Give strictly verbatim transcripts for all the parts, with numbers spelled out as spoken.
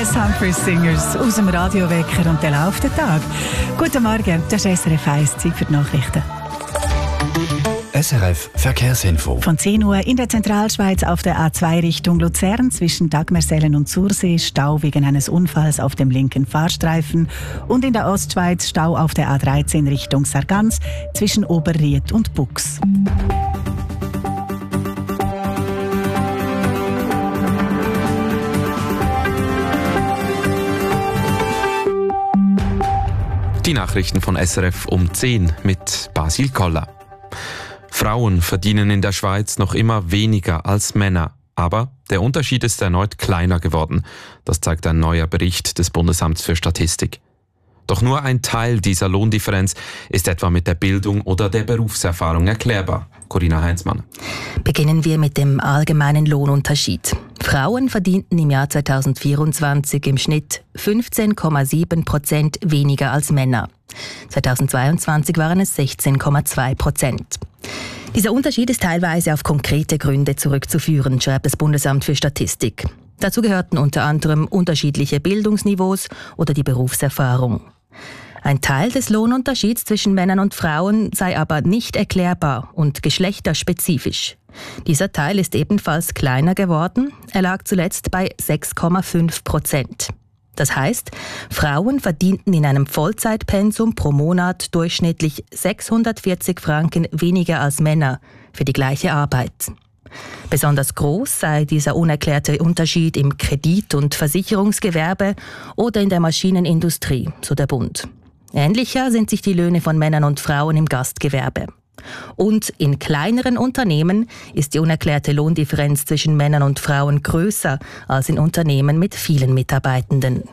Les Humphrey Singers aus dem Radiowecker und der läuft der Tag. Guten Morgen, das ist S R F eins, Zeit für die Nachrichten. S R F Verkehrsinfo. Von zehn Uhr in der Zentralschweiz auf der A zwei Richtung Luzern zwischen Dagmersellen und Sursee Stau wegen eines Unfalls auf dem linken Fahrstreifen und in der Ostschweiz Stau auf der A dreizehn Richtung Sargans zwischen Oberried und Bux. Die Nachrichten von S R F um zehn mit Basil Koller. Frauen verdienen in der Schweiz noch immer weniger als Männer. Aber der Unterschied ist erneut kleiner geworden. Das zeigt ein neuer Bericht des Bundesamts für Statistik. Doch nur ein Teil dieser Lohndifferenz ist etwa mit der Bildung oder der Berufserfahrung erklärbar. Corinna Heinzmann. Beginnen wir mit dem allgemeinen Lohnunterschied. Frauen verdienten im Jahr zweitausendvierundzwanzig im Schnitt fünfzehn Komma sieben Prozent weniger als Männer. zweitausendzweiundzwanzig waren es sechzehn Komma zwei Prozent. Dieser Unterschied ist teilweise auf konkrete Gründe zurückzuführen, schreibt das Bundesamt für Statistik. Dazu gehörten unter anderem unterschiedliche Bildungsniveaus oder die Berufserfahrung. Ein Teil des Lohnunterschieds zwischen Männern und Frauen sei aber nicht erklärbar und geschlechterspezifisch. Dieser Teil ist ebenfalls kleiner geworden. Er lag zuletzt bei sechs Komma fünf Prozent. Das heißt, Frauen verdienten in einem Vollzeitpensum pro Monat durchschnittlich sechshundertvierzig Franken weniger als Männer für die gleiche Arbeit. Besonders groß sei dieser unerklärte Unterschied im Kredit- und Versicherungsgewerbe oder in der Maschinenindustrie, so der Bund. Ähnlicher sind sich die Löhne von Männern und Frauen im Gastgewerbe. Und in kleineren Unternehmen ist die unerklärte Lohndifferenz zwischen Männern und Frauen größer als in Unternehmen mit vielen Mitarbeitenden.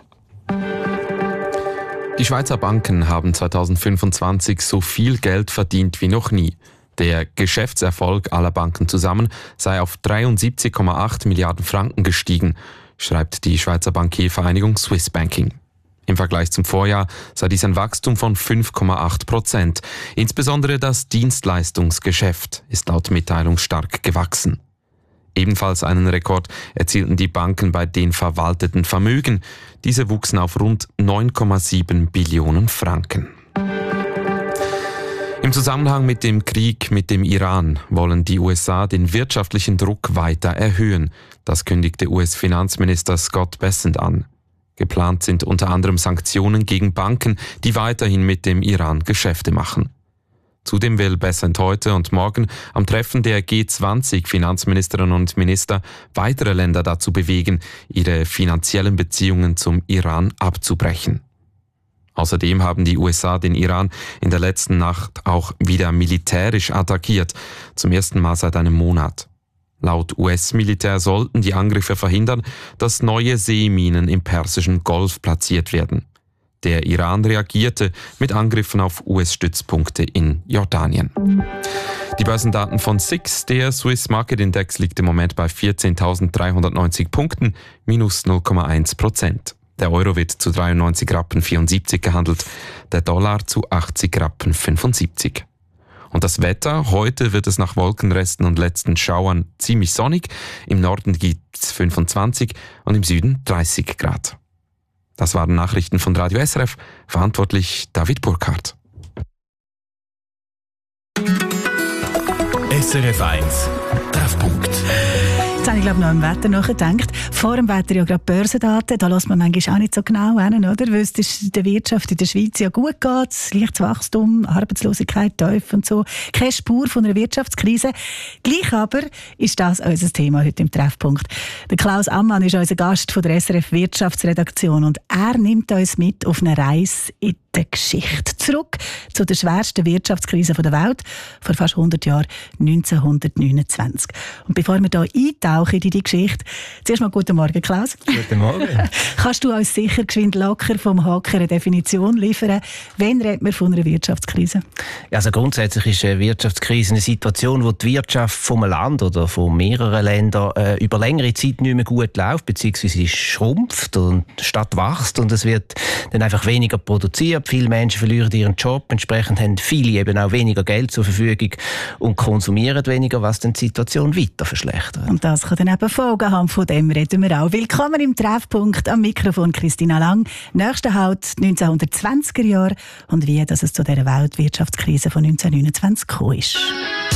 Die Schweizer Banken haben zweitausendfünfundzwanzig so viel Geld verdient wie noch nie. Der Geschäftserfolg aller Banken zusammen sei auf dreiundsiebzig Komma acht Milliarden Franken gestiegen, schreibt die Schweizer Bankiervereinigung Swiss Banking. Im Vergleich zum Vorjahr sei dies ein Wachstum von fünf Komma acht Prozent. Insbesondere das Dienstleistungsgeschäft ist laut Mitteilung stark gewachsen. Ebenfalls einen Rekord erzielten die Banken bei den verwalteten Vermögen. Diese wuchsen auf rund neun Komma sieben Billionen Franken. Im Zusammenhang mit dem Krieg mit dem Iran wollen die U S A den wirtschaftlichen Druck weiter erhöhen. Das kündigte U S-Finanzminister Scott Bessent an. Geplant sind unter anderem Sanktionen gegen Banken, die weiterhin mit dem Iran Geschäfte machen. Zudem will Bessent heute und morgen am Treffen der G zwanzig Finanzministerinnen und Minister weitere Länder dazu bewegen, ihre finanziellen Beziehungen zum Iran abzubrechen. Außerdem haben die U S A den Iran in der letzten Nacht auch wieder militärisch attackiert, zum ersten Mal seit einem Monat. Laut U S-Militär sollten die Angriffe verhindern, dass neue Seeminen im Persischen Golf platziert werden. Der Iran reagierte mit Angriffen auf U S-Stützpunkte in Jordanien. Die Börsendaten von S I X, der Swiss Market Index, liegt im Moment bei vierzehntausenddreihundertneunzig Punkten, minus null Komma eins Prozent. Der Euro wird zu dreiundneunzig Rappen vierundsiebzig gehandelt, der Dollar zu achtzig Rappen fünfundsiebzig. Und das Wetter, heute wird es nach Wolkenresten und letzten Schauern ziemlich sonnig. Im Norden gibt es fünfundzwanzig und im Süden dreißig Grad. Das waren Nachrichten von Radio S R F, verantwortlich David Burkhardt. S R F eins Treffpunkt. Jetzt habe ich glaube noch im Wetter nachgedacht. Vor dem Wetter ja gerade Börsendaten, da lässt man manchmal auch nicht so genau hin, oder? Weil es der Wirtschaft in der Schweiz ja gut geht, leichtes Wachstum, Arbeitslosigkeit tief und so. Keine Spur von einer Wirtschaftskrise. Gleich aber ist das unser Thema heute im Treffpunkt. Der Klaus Ammann ist unser Gast von der S R F Wirtschaftsredaktion und er nimmt uns mit auf eine Reise in der Geschichte. Zurück zu der schwersten Wirtschaftskrise der Welt vor fast hundert Jahren, neunzehnhundertneunundzwanzig. Und bevor wir hier eintauchen in die Geschichte, zuerst mal guten Morgen, Klaus. Guten Morgen. Kannst du uns sicher geschwind locker vom Hacker eine Definition liefern? Wann redet man von einer Wirtschaftskrise? Ja, also grundsätzlich ist eine Wirtschaftskrise eine Situation, wo die Wirtschaft vom Land oder von mehreren Ländern äh, über längere Zeit nicht mehr gut läuft, beziehungsweise schrumpft und statt wächst und es wird dann einfach weniger produziert, Viele Menschen verlieren ihren Job, entsprechend haben viele eben auch weniger Geld zur Verfügung und konsumieren weniger, was dann die Situation weiter verschlechtert. Und das kann dann eben Folgen haben, von dem reden wir auch. Willkommen im Treffpunkt, am Mikrofon Christina Lang. Nächster Halt neunzehnhundertzwanziger Jahre und wie dass es zu dieser Weltwirtschaftskrise von neunzehnhundertneunundzwanzig gekommen ist.